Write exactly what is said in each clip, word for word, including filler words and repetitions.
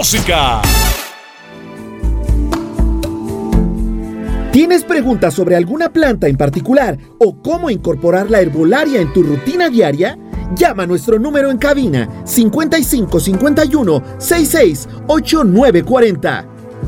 música. ¿Tienes preguntas sobre alguna planta en particular o cómo incorporar la herbolaria en tu rutina diaria? Llama a nuestro número en cabina cincuenta y cinco cincuenta y uno sesenta y seis ochenta y nueve cuarenta.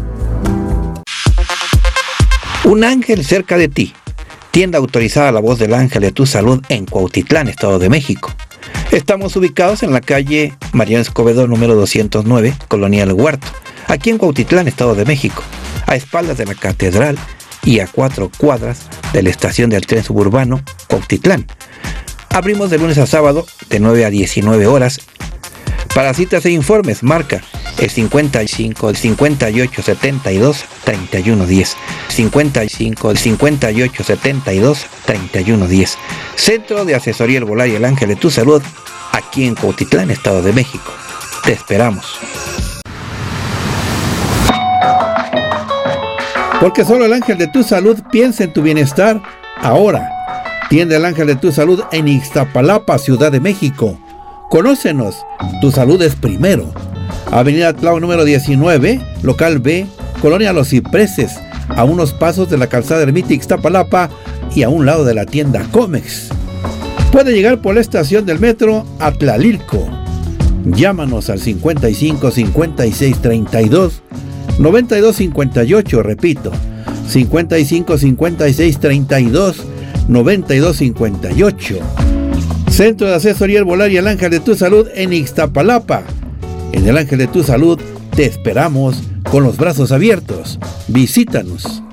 Un ángel cerca de ti. Tienda autorizada La Voz del Ángel de tu Salud en Cuautitlán, Estado de México. Estamos ubicados en la calle Mariano Escobedo número doscientos nueve, Colonia El Huerto, aquí en Cuautitlán, Estado de México, a espaldas de la catedral y a cuatro cuadras de la estación del tren suburbano Cuautitlán. Abrimos de lunes a sábado de nueve a diecinueve horas. Para citas e informes marca el cincuenta y cinco, cincuenta y ocho, setenta y dos, treinta y uno diez. cincuenta y cinco, cincuenta y ocho, setenta y dos, treinta y uno diez. Centro de Asesoría Herbolaria El Ángel de tu Salud, aquí en Cuautitlán, Estado de México. Te esperamos. Porque solo el Ángel de tu Salud piensa en tu bienestar ahora. Tienda El Ángel de tu Salud en Ixtapalapa, Ciudad de México. Conócenos, tu salud es primero. Avenida Tlao número diecinueve, local B, Colonia Los Cipreses, a unos pasos de la calzada Ermita Ixtapalapa y a un lado de la tienda Comex. Puede llegar por la estación del metro a Tlalilco. Llámanos al cincuenta y cinco, cincuenta y seis, treinta y dos, noventa y dos, cincuenta y ocho, repito, cincuenta y cinco, cincuenta y seis, treinta y dos, noventa y dos, cincuenta y ocho. Centro de Asesoría Herbolaria El Ángel de tu Salud en Ixtapalapa. En El Ángel de tu Salud te esperamos con los brazos abiertos. Visítanos.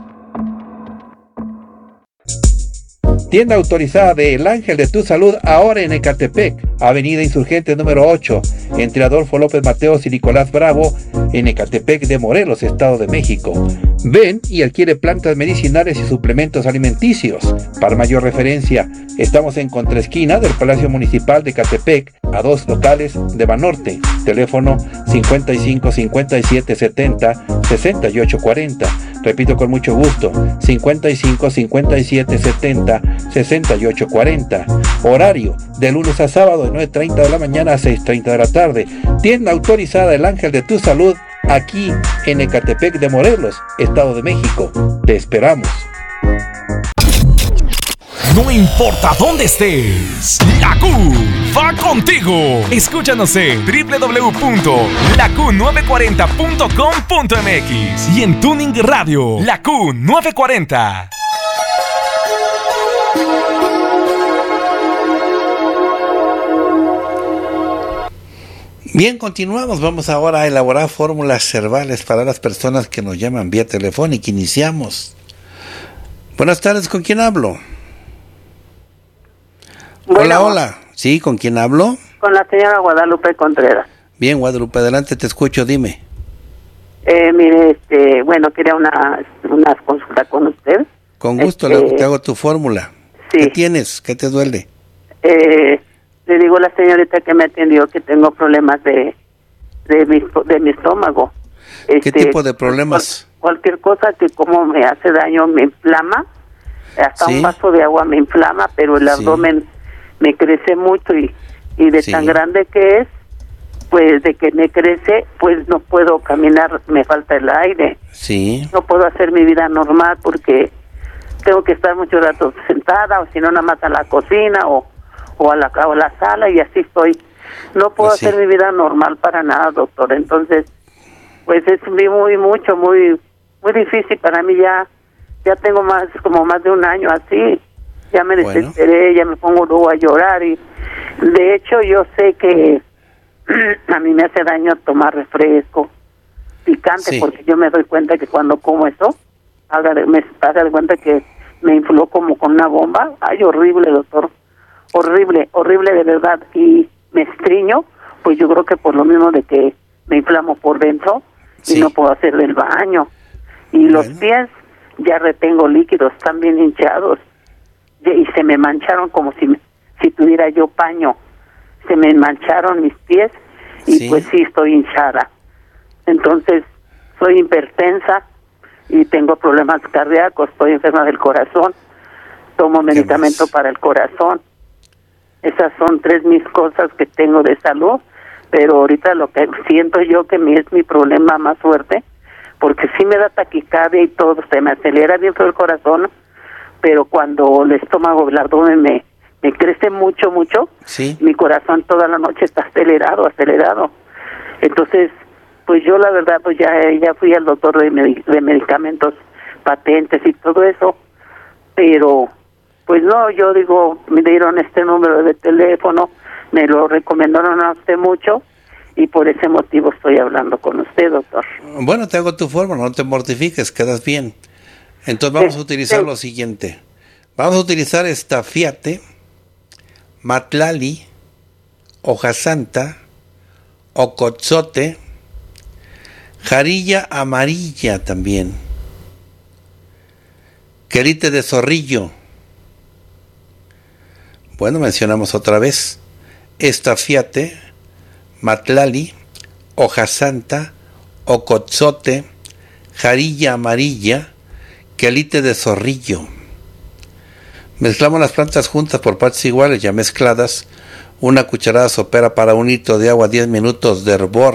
Tienda autorizada de El Ángel de tu Salud ahora en Ecatepec, Avenida Insurgente número ocho, entre Adolfo López Mateos y Nicolás Bravo, en Ecatepec de Morelos, Estado de México. Ven y adquiere plantas medicinales y suplementos alimenticios. Para mayor referencia, estamos en contraesquina del Palacio Municipal de Ecatepec, a dos locales de Banorte. Teléfono cincuenta y cinco, cincuenta y siete, setenta, sesenta y ocho cuarenta. Repito con mucho gusto, cincuenta y cinco, cincuenta y siete, setenta, sesenta y ocho cuarenta. Horario de lunes a sábado de nueve treinta de la mañana a seis treinta de la tarde. Tienda autorizada El Ángel de tu Salud, aquí en Ecatepec de Morelos, Estado de México. Te esperamos. No importa dónde estés, la Q va contigo. Escúchanos en doble u doble u doble u punto la q nueve cuarenta punto com punto m x y en Tuning Radio, La Q nueve cuarenta. Bien, continuamos. Vamos ahora a elaborar fórmulas herbales para las personas que nos llaman vía telefónica. Iniciamos. Buenas tardes, ¿con quién hablo? Bueno, hola, hola. ¿Sí? ¿Con quién hablo? Con la señora Guadalupe Contreras. Bien, Guadalupe, adelante, te escucho, dime. Eh, mire, este, bueno, quería una, una consulta con usted. Con gusto, este, le, te hago tu fórmula. Sí. ¿Qué tienes? ¿Qué te duele? Eh, le digo a la señorita que me atendió que tengo problemas de de mi, de mi estómago. ¿Qué Este, tipo de problemas? Cual, cualquier cosa que como me hace daño me inflama. Hasta ¿Sí? un vaso de agua me inflama, pero el abdomen sí. me crece mucho y, y de sí. tan grande que es, pues de que me crece, pues no puedo caminar, me falta el aire. Sí. No puedo hacer mi vida normal porque tengo que estar mucho rato sentada, o si no, nada más a la cocina o, o, a la, o a la sala, y así estoy. No puedo pues hacer sí. mi vida normal para nada, doctor. Entonces, pues es muy, muy mucho, muy muy difícil para mí. Ya ya tengo más como más de un año así. Ya me desesperé, bueno. ya me pongo luego a llorar. Y de hecho, yo sé que a mí me hace daño tomar refresco picante, sí. porque yo me doy cuenta que cuando como eso, haga de, me haga de cuenta que me infló como con una bomba. Ay, horrible, doctor. Horrible, horrible de verdad. Y me estriño, pues yo creo que por lo mismo de que me inflamo por dentro y sí. no puedo hacer el baño. Y bueno. los pies, ya retengo líquidos, están bien hinchados. Y se me mancharon como si, me, si tuviera yo paño. Se me mancharon mis pies y sí. pues sí estoy hinchada. Entonces, soy hipertensa y tengo problemas cardíacos, estoy enferma del corazón, tomo medicamento para el corazón. Esas son tres mis cosas que tengo de salud. pero ahorita lo que siento yo que mi, es mi problema más fuerte, porque sí me da taquicardia y todo, se me acelera bien todo el corazón, pero cuando el estómago, el abdomen me, me crece mucho, mucho, sí. Mi corazón toda la noche está acelerado, acelerado. Entonces, pues yo la verdad, pues ya, ya fui al doctor de, med- de medicamentos, patentes y todo eso, pero pues no, yo digo, me dieron este número de teléfono, me lo recomendaron a usted mucho, y por ese motivo estoy hablando con usted, doctor. Bueno, te hago tu forma, no te mortifiques, quedas bien. Entonces vamos Sí, a utilizar sí. lo siguiente. Vamos a utilizar estafiate, matlali, hoja santa, ocotzote, jarilla amarilla también, quelite de zorrillo. Bueno, mencionamos otra vez estafiate, matlali, hoja santa, ocotzote, jarilla amarilla, quelite de zorrillo. Mezclamos las plantas juntas por partes iguales, ya mezcladas. Una cucharada sopera para un litro de agua, diez minutos de hervor.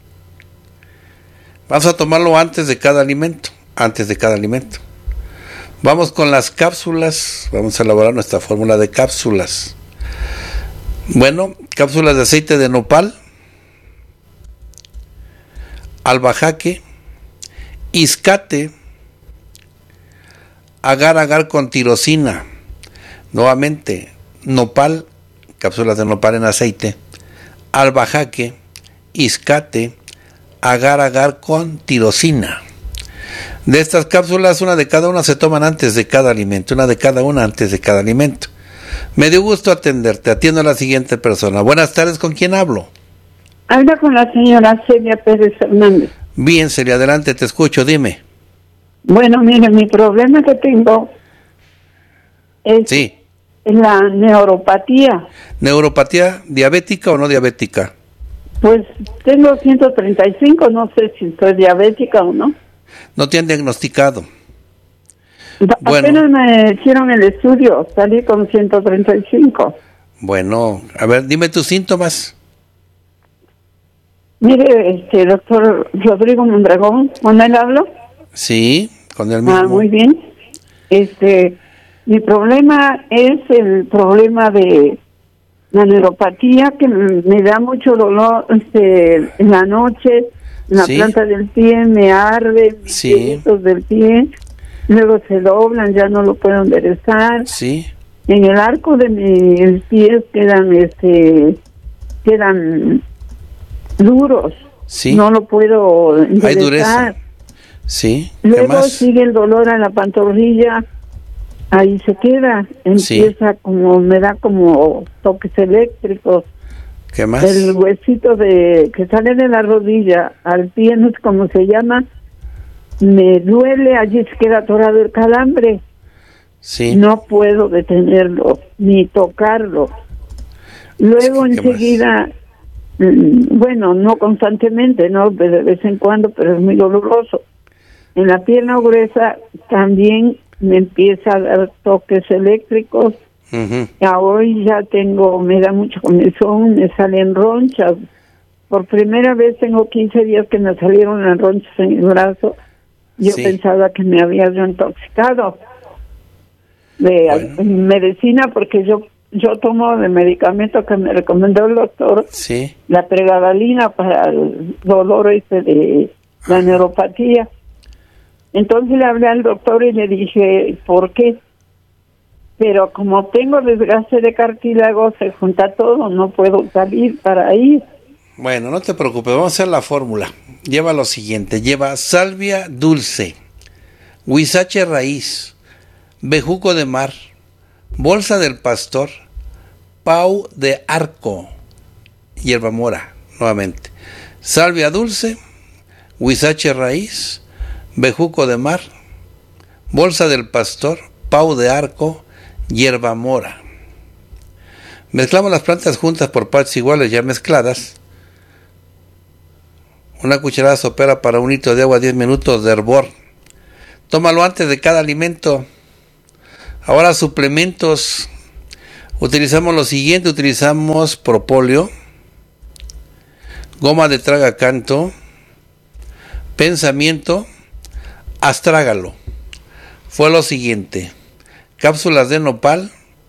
Vamos a tomarlo antes de cada alimento, antes de cada alimento. Vamos con las cápsulas, vamos a elaborar nuestra fórmula de cápsulas. Bueno, cápsulas de aceite de nopal, albahaque, iscate, agar agar con tirosina. Nuevamente, nopal, cápsulas de nopal en aceite, albahaque, iscate, agar agar con tirosina. De estas cápsulas, una de cada una se toman antes de cada alimento, una de cada una antes de cada alimento. Me dio gusto atenderte. Atiendo a la siguiente persona. Buenas tardes, ¿con quién hablo? Habla con la señora Celia Pérez Hernández. Bien, Celia, adelante, te escucho, dime. Bueno, mire, mi problema que tengo es Sí. la neuropatía. ¿Neuropatía diabética o no diabética? Pues tengo ciento treinta y cinco, no sé si soy diabética o no. No te han diagnosticado. Da- Bueno. Apenas me hicieron el estudio, salí con ciento treinta y cinco. Bueno, a ver, dime tus síntomas. Mire, este doctor Rodrigo Mondragón, ¿con él hablo? Sí, con el mismo. Ah, muy bien. Este, mi problema es el problema de la neuropatía, que me me da mucho dolor este, en la noche, en la Sí. planta del pie, me arde, mis Sí. deditos del pie, luego se doblan, ya no lo puedo enderezar. Sí, En el arco de mis pies quedan, este, quedan duros. sí. No lo puedo enderezar. Hay dureza. Sí, ¿qué Luego más? sigue el dolor a la pantorrilla, ahí se queda, empieza como, me da como toques eléctricos, ¿Qué más? el huesito de que sale de la rodilla al pie, no sé cómo se llama, me duele, allí se queda atorado el calambre, Sí, no puedo detenerlo, ni tocarlo. Luego ¿Qué más? enseguida, mm, bueno, no constantemente, no, de de vez en cuando, pero es muy doloroso. En la pierna gruesa también me empieza a dar toques eléctricos. ujú, Ya hoy ya tengo, me da mucho comezón, me salen ronchas. Por primera vez tengo quince días que me salieron las ronchas en el brazo. Yo Sí. pensaba que me había yo intoxicado de Bueno. medicina, porque yo yo tomo de medicamento que me recomendó el doctor, sí, la pregabalina para el dolor este de la neuropatía. Entonces le hablé al doctor y le dije, ¿por qué? Pero como tengo desgaste de cartílago, se junta todo, no puedo salir para ir. Bueno, no te preocupes, vamos a hacer la fórmula. Lleva lo siguiente, lleva salvia dulce, huizache raíz, bejuco de mar, bolsa del pastor, pau de arco, hierba mora, nuevamente. Salvia dulce, huizache raíz, bejuco de mar, bolsa del pastor, pau de arco, hierba mora. Mezclamos las plantas juntas por partes iguales ya mezcladas. Una cucharada sopera para un litro de agua, diez minutos de hervor. Tómalo antes de cada alimento. Ahora utilizamos lo siguiente, utilizamos propóleo, goma de tragacanto, pensamiento, astrágalo. Fue lo siguiente: cápsulas de nopal,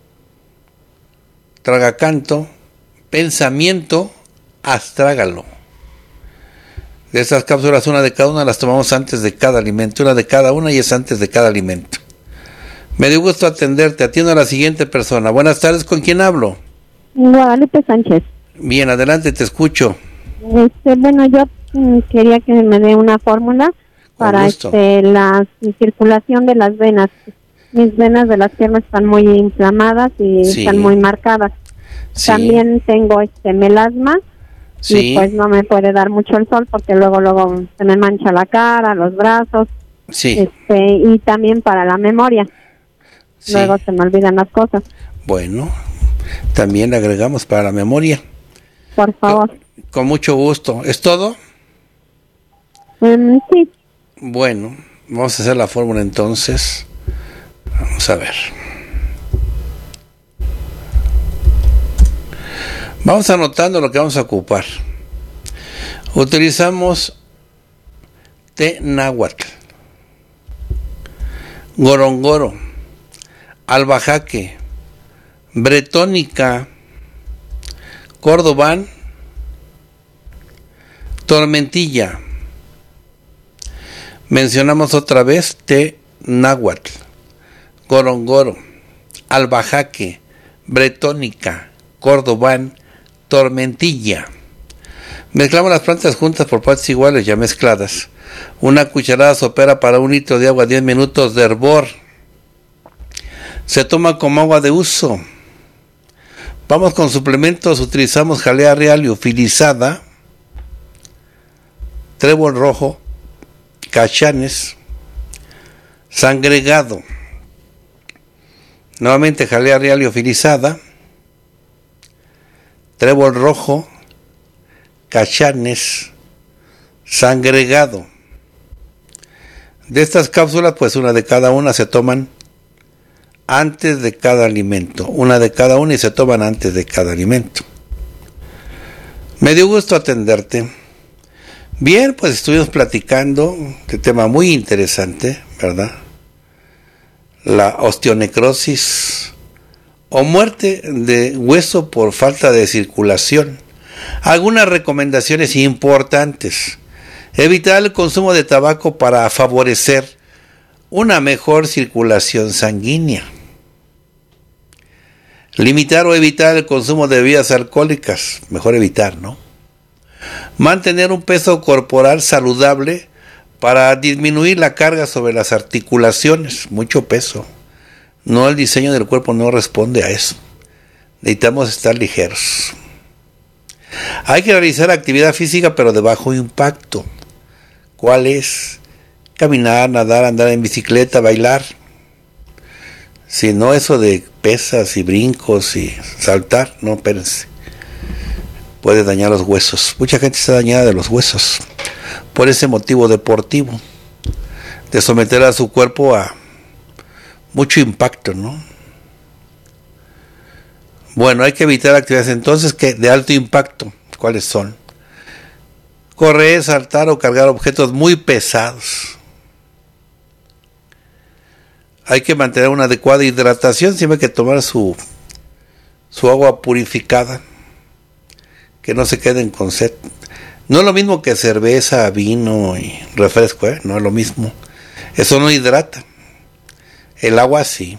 tragacanto, pensamiento, astrágalo. De estas cápsulas, una de cada una las tomamos antes de cada alimento, una de cada una y es antes de cada alimento. Me dio gusto atenderte. Atiendo a la siguiente persona. Buenas tardes, ¿con quién hablo? Guadalupe Sánchez. Bien, adelante, te escucho. Este, bueno, yo mm, quería que me dé una fórmula para este, la circulación de las venas. Mis venas de las piernas están muy inflamadas y sí. están muy marcadas. Sí. También tengo este melasma sí. y pues no me puede dar mucho el sol porque luego luego se me mancha la cara, los brazos. Sí. Este, y también para la memoria. Sí. Luego se me olvidan las cosas. Bueno, también le agregamos para la memoria. Por favor. Con, con mucho gusto. ¿Es todo? Um, sí. Bueno, vamos a hacer la fórmula entonces. Vamos a ver. Vamos anotando lo que vamos a ocupar. Utilizamos té náhuatl, gorongoro, albahaque, bretónica, cordobán, tormentilla. Mencionamos otra vez té náhuatl, gorongoro, albahaque, bretónica, cordobán, tormentilla. Mezclamos las plantas juntas por partes iguales ya mezcladas. Una cucharada sopera para un litro de agua, diez minutos de hervor. Se toma como agua de uso. Vamos con suplementos. Utilizamos jalea real liofilizada, trébol rojo, cachanes, sangregado. Nuevamente jalea real liofilizada, trébol rojo, cachanes, sangregado. De estas cápsulas, pues una de cada una se toman antes de cada alimento. Una de cada una y se toman antes de cada alimento. Me dio gusto atenderte. Bien, pues estuvimos platicando de tema muy interesante, ¿verdad? La osteonecrosis o muerte de hueso por falta de circulación. Algunas recomendaciones importantes: evitar el consumo de tabaco para favorecer una mejor circulación sanguínea. Limitar o evitar el consumo de bebidas alcohólicas, mejor evitar, ¿no? Mantener un peso corporal saludable para disminuir la carga sobre las articulaciones, mucho peso. No, el diseño del cuerpo no responde a eso. Necesitamos estar ligeros. Hay que realizar actividad física, pero de bajo impacto. ¿Cuál es? Caminar, nadar, andar en bicicleta, bailar. Si no, eso de pesas y brincos y saltar, no, espérense. Puede dañar los huesos. Mucha gente está dañada de los huesos por ese motivo deportivo, de someter a su cuerpo a mucho impacto, ¿no? Bueno, hay que evitar actividades entonces que de alto impacto. ¿Cuáles son? Correr, saltar o cargar objetos muy pesados. Hay que mantener una adecuada hidratación, siempre hay que tomar su, su agua purificada, que no se queden con sed. No es lo mismo que cerveza, vino y refresco, ¿eh? No es lo mismo. Eso no hidrata. El agua sí.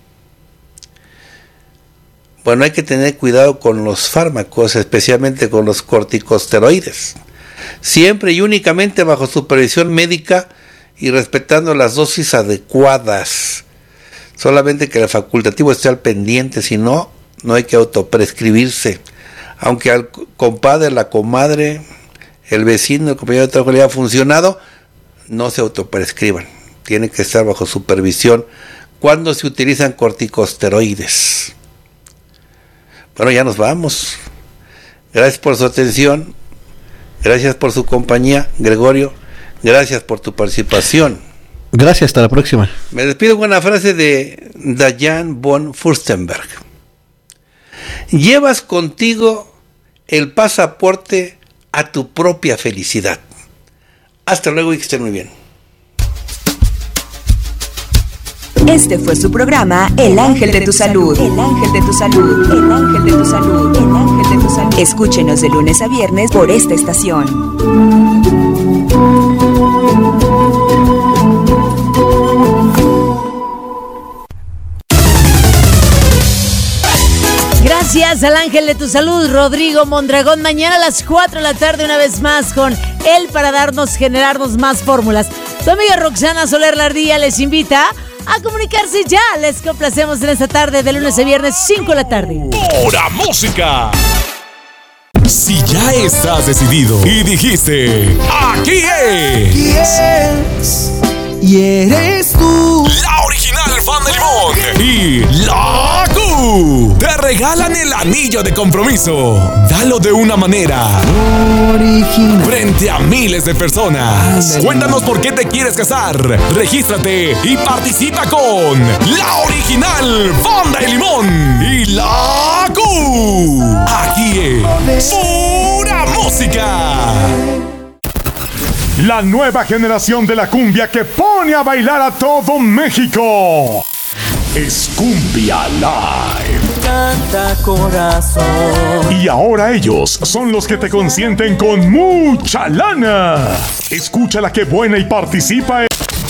Bueno, hay que tener cuidado con los fármacos, especialmente con los corticosteroides. Siempre y únicamente bajo supervisión médica y respetando las dosis adecuadas. Solamente que el facultativo esté al pendiente, si no, no hay que autoprescribirse. Aunque al compadre, la comadre, el vecino, el compañero de trabajo le haya funcionado, no se autoprescriban. Tiene que estar bajo supervisión cuando se utilizan corticosteroides. Bueno, ya nos vamos. Gracias por su atención. Gracias por su compañía, Gregorio. Gracias por tu participación. Gracias, hasta la próxima. Me despido con una frase de Diane von Furstenberg. Llevas contigo el pasaporte a tu propia felicidad. Hasta luego y que estén muy bien. Este fue su programa El Ángel de tu Salud. El Ángel de tu Salud. El Ángel de tu Salud. El Ángel de tu Salud. Escúchenos de lunes a viernes por esta estación. Gracias al Ángel de tu Salud, Rodrigo Mondragón. Mañana a las cuatro de la tarde una vez más con él para darnos, generarnos más fórmulas. Tu amiga Roxana Soler Lardilla les invita a comunicarse ya. Les complacemos en esta tarde de lunes a viernes, cinco de la tarde. ¡Pura música! Si ya estás decidido y dijiste, aquí es, aquí es, y eres tú, la original Fan de Limón y la Q, te regalan el anillo de compromiso. Dalo de una manera original frente a miles de personas. Cuéntanos por qué te quieres casar. Regístrate y participa con la original Fan de Limón y la Q. Aquí es pura música. La nueva generación de la cumbia que pone a bailar a todo México. Es Cumbia Live. Canta corazón. Y ahora ellos son los que te consienten con mucha lana. Escúchala que buena y participa en...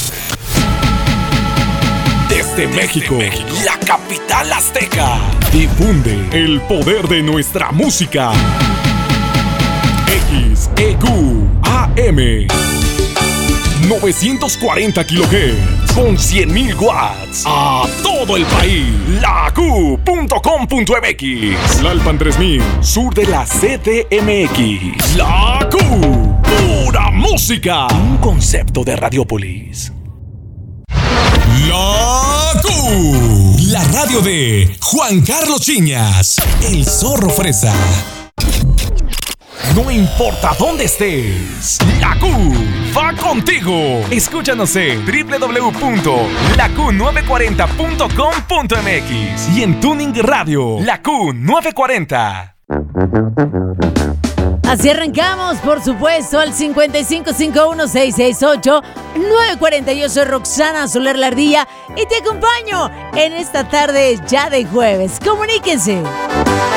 Desde México, la capital azteca, difunde el poder de nuestra música. X E Q A M novecientos cuarenta kilohertz con cien mil watts a todo el país. La Q punto com punto m x. Lalpan tres mil, sur de la C D M X. La Q, pura música. Un concepto de Radiopolis. La Q, la radio de Juan Carlos Chiñas, el zorro fresa. No importa dónde estés, la Q va contigo. Escúchanos en doble u doble u doble u punto la q nueve cuarenta punto com punto m x y en Tuning Radio, la Q nueve cuarenta. Así arrancamos, por supuesto, al cincuenta y cinco cincuenta y uno seiscientos sesenta y ocho nueve cuarenta. Yo soy Roxana Soler Lardilla y te acompaño en esta tarde ya de jueves. Comuníquense.